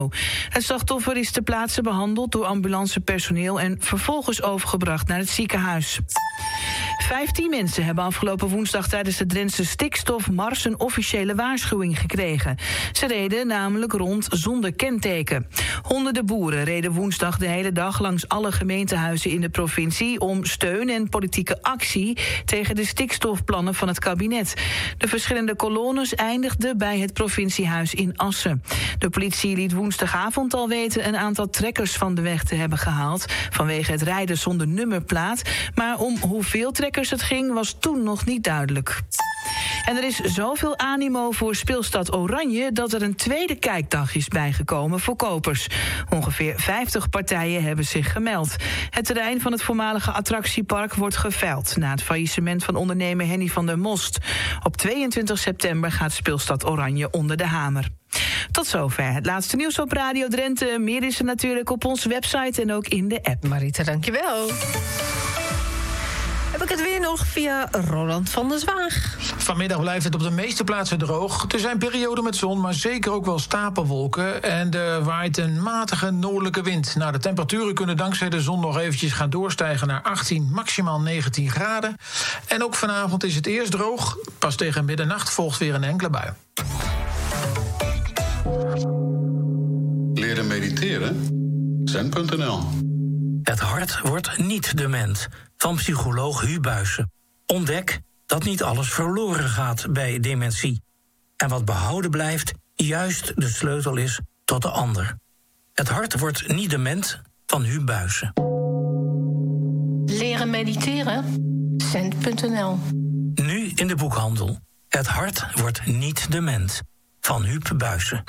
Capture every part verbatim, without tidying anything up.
Het slachtoffer is ter plaatse behandeld door ambulancepersoneel en vervolgens overgebracht naar het ziekenhuis. Vijftien mensen hebben afgelopen woensdag tijdens de Drentse stikstofmars een officiële waarschuwing gekregen. Ze reden namelijk rond zonder kenteken. Honderden boeren reden woensdag de hele dag langs alle gemeentehuizen in de provincie om steun en politieke actie tegen de stikstofplannen van het kabinet. De verschillende kolonnes eindigden bij het provinciehuis in Assen. De politie liet woensdagavond al weten een aantal trekkers van de weg te hebben gehaald vanwege het rijden zonder nummerplaat, maar om hoeveel trekkers het ging was toen nog niet duidelijk. En er is zoveel animo voor Speelstad Oranje dat er een tweede kijkdag is bijgekomen voor kopers. Ongeveer vijftig partijen hebben zich gemeld. Het terrein van het voormalige attractiepark wordt geveild na het faillissement van ondernemer Henny van der Most. Op tweeëntwintig september gaat Speelstad Oranje onder de hamer. Tot zover het laatste nieuws op Radio Drenthe. Meer is er natuurlijk op onze website en ook in de app. Marita, dankjewel. Heb ik het weer nog via Roland van der Zwaag. Vanmiddag blijft het op de meeste plaatsen droog. Er zijn perioden met zon, maar zeker ook wel stapelwolken. En er waait een matige noordelijke wind. Nou, de temperaturen kunnen dankzij de zon nog eventjes gaan doorstijgen naar achttien, maximaal negentien graden. En ook vanavond is het eerst droog. Pas tegen middernacht volgt weer een enkele bui. Leren mediteren? zen punt n l. Het hart wordt niet dement. Van psycholoog Hu Buijsen. Ontdek dat niet alles verloren gaat bij dementie. En wat behouden blijft, juist de sleutel is tot de ander. Het hart wordt niet dement van Hu Buijsen. Leren mediteren? zen punt n l. Nu in de boekhandel. Het hart wordt niet dement van Huub Buijsen.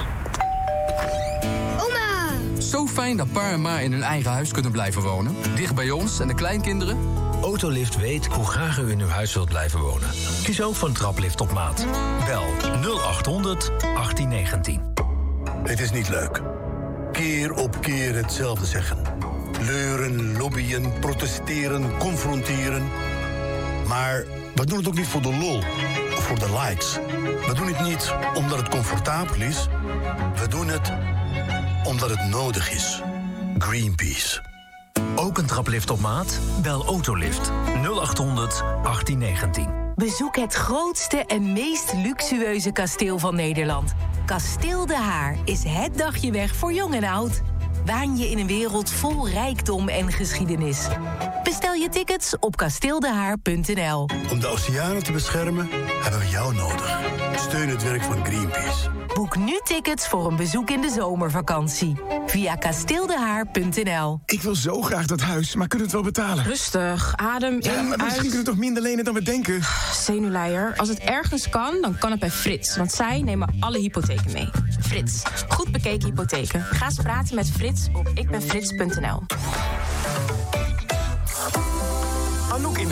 Zo fijn dat pa en ma in hun eigen huis kunnen blijven wonen. Dicht bij ons en de kleinkinderen. Autolift weet hoe graag u in uw huis wilt blijven wonen. Kies ook voor een traplift op maat. Bel nul acht honderd achttien negentien. Het is niet leuk. Keer op keer hetzelfde zeggen. Leuren, lobbyen, protesteren, confronteren. Maar we doen het ook niet voor de lol of voor de likes. We doen het niet omdat het comfortabel is. We doen het omdat het nodig is. Greenpeace. Ook een traplift op maat? Bel Autolift nul acht honderd achttien negentien. Bezoek het grootste en meest luxueuze kasteel van Nederland. Kasteel De Haar is het dagje weg voor jong en oud. Waan je in een wereld vol rijkdom en geschiedenis. Bestel je tickets op kasteeldehaar punt n l. Om de oceanen te beschermen hebben we jou nodig. Steun het werk van Greenpeace. Boek nu tickets voor een bezoek in de zomervakantie. Via kasteeldehaar punt n l. Ik wil zo graag dat huis, maar kunnen we het wel betalen? Rustig, adem in, ja, maar misschien uit. kunnen we toch minder lenen dan we denken? Zenuwleier, als het ergens kan, dan kan het bij Frits. Want zij nemen alle hypotheken mee. Frits, goed bekeken hypotheken. Ga eens praten met Frits op ik ben frits punt n l. Anouk in de